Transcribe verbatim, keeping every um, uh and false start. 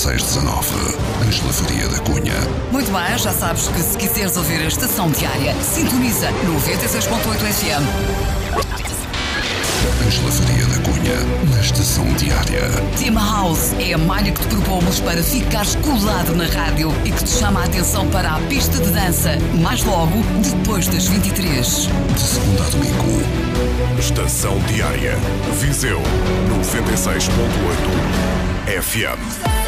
seis dezanove. Ângela Faria da Cunha. Muito bem, já sabes que se quiseres ouvir a Estação Diária, sintoniza noventa e seis ponto oito F M. Ângela Faria da Cunha, na Estação Diária. Tema House é a malha que te propomos para ficares colado na rádio e que te chama a atenção para a pista de dança, mais logo, depois das vinte e três. De segunda a domingo. Estação Diária, Viseu, noventa e seis ponto oito F M.